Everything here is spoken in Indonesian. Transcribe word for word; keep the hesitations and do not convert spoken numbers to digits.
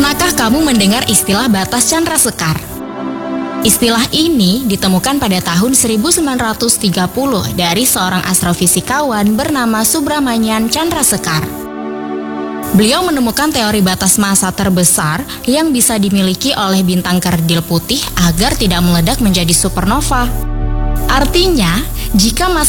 Pernahkah kamu mendengar istilah batas Chandrasekhar? Istilah ini ditemukan pada tahun seribu sembilan ratus tiga puluh dari seorang astrofisikawan bernama Subrahmanyan Chandrasekhar. Beliau menemukan teori batas massa terbesar yang bisa dimiliki oleh bintang kerdil putih agar tidak meledak menjadi supernova. Artinya, jika massa